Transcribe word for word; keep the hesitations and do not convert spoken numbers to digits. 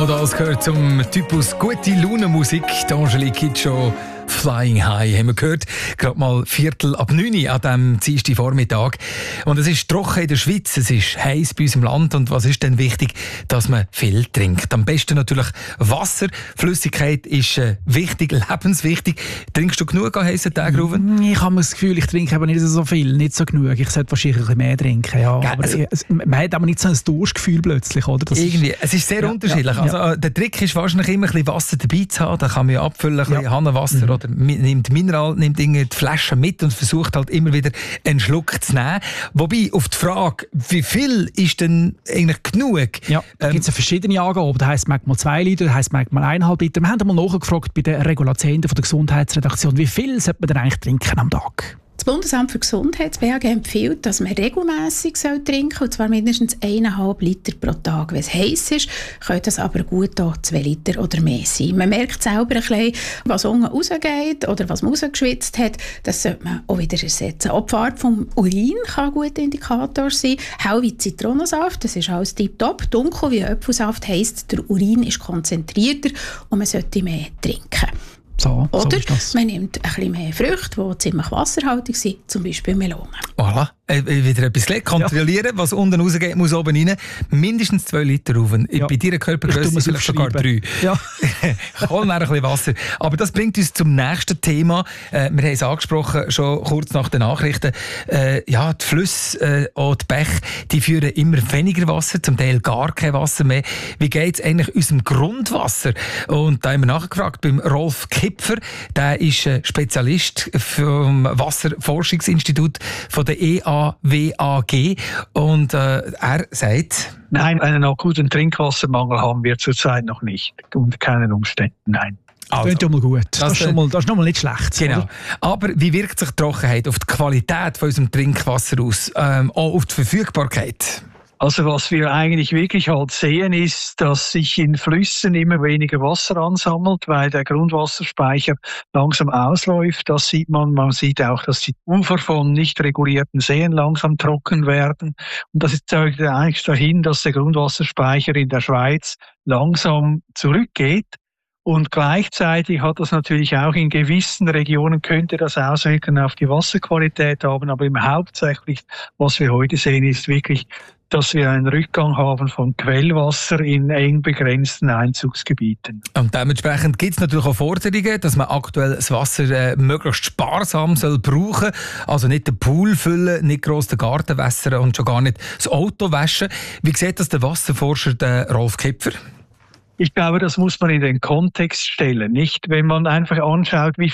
Auch das gehört zum Typus gute Laune-Musik. Die Angelique Kidjo, Flying High, haben wir gehört. Gerade mal Viertel ab neun an diesem Dienstagvormittag. Und es ist trocken in der Schweiz, es ist heiß bei uns im Land. Und was ist denn wichtig? Dass man viel trinkt. Am besten natürlich Wasser. Flüssigkeit ist äh, wichtig, lebenswichtig. Trinkst du genug an heißen Tagen, Ruven? Ich habe das Gefühl, ich trinke aber nicht so viel, nicht so genug. Ich sollte wahrscheinlich ein bisschen mehr trinken. Ja. Gell, aber also, es, man hat aber nicht so ein Durstgefühl plötzlich, oder? Das irgendwie. Ist, es ist sehr ja, unterschiedlich. Ja, also, ja. Der Trick ist wahrscheinlich immer ein bisschen Wasser dabei zu haben. Da kann man ja abfüllen, ein bisschen Ja. Hahnenwasser Mhm. oder nimmt Mineral, nimmt die Flasche mit und versucht halt immer wieder einen Schluck zu nehmen. Wobei, auf die Frage, wie viel ist denn eigentlich genug? Ja, da Ähm, gibt es ja verschiedene Angaben. Da heisst manchmal zwei Liter, da heisst manchmal eineinhalb Liter. Wir haben einmal nachgefragt bei den Regulationen von der Gesundheitsredaktion, wie viel sollte man denn eigentlich trinken am Tag? Das Bundesamt für Gesundheit, das B A G, empfiehlt, dass man regelmässig trinken soll, und zwar mindestens eineinhalb Liter pro Tag. Wenn es heiß ist, könnte das aber gut auch zwei Liter oder mehr sein. Man merkt selber ein bisschen, was unten rausgeht oder was man rausgeschwitzt hat, das sollte man auch wieder ersetzen. Auch die Farbe vom Urin kann ein guter Indikator sein. Hell wie Zitronensaft, das ist alles tipptopp. Dunkel wie Apfelsaft heisst, der Urin ist konzentrierter und man sollte mehr trinken. So, Oder so ist das. man nimmt ein bisschen mehr Früchte, die ziemlich wasserhaltig sind, zum Beispiel Melonen. Voilà. Äh, wieder etwas gelernt. Kontrollieren, ja. Was unten rausgeht, muss oben rein. Mindestens zwei Liter rauf. Ja. Bei deiner Körpergröße vielleicht sogar drei. Ja. Hol ein bisschen Wasser. Aber das bringt uns zum nächsten Thema. Äh, wir haben es angesprochen, schon kurz nach den Nachrichten. Äh, ja, die Flüsse äh, und die Bäche, die führen immer weniger Wasser, zum Teil gar kein Wasser mehr. Wie geht es eigentlich unserem Grundwasser? Und da haben wir nachgefragt beim Rolf Kipfer. Der ist äh, Spezialist vom Wasserforschungsinstitut von der E A W A G. Und äh, er sagt... Nein, einen akuten Trinkwassermangel haben wir zurzeit noch nicht. Unter keinen Umständen, nein. Also, das ist schon mal gut. Das, das, ist schon mal, das ist noch mal nicht schlecht. Genau. Oder? Aber wie wirkt sich Trockenheit auf die Qualität von unserem Trinkwasser aus? Ähm, auch auf die Verfügbarkeit? Also was wir eigentlich wirklich halt sehen, ist, dass sich in Flüssen immer weniger Wasser ansammelt, weil der Grundwasserspeicher langsam ausläuft. Das sieht man. Man sieht auch, dass die Ufer von nicht regulierten Seen langsam trocken werden. Und das zeigt eigentlich dahin, dass der Grundwasserspeicher in der Schweiz langsam zurückgeht. Und gleichzeitig hat das natürlich auch in gewissen Regionen, könnte das Auswirkungen auf die Wasserqualität haben. Aber im hauptsächlich, was wir heute sehen, ist wirklich, dass wir einen Rückgang haben von Quellwasser in eng begrenzten Einzugsgebieten. Und dementsprechend gibt es natürlich auch Forderungen, dass man aktuell das Wasser äh, möglichst sparsam soll brauchen. Also nicht den Pool füllen, nicht gross den Garten wässern und schon gar nicht das Auto waschen. Wie sieht das der Wasserforscher der Rolf Kipfer? Ich glaube, das muss man in den Kontext stellen. Nicht, wenn man einfach anschaut, wie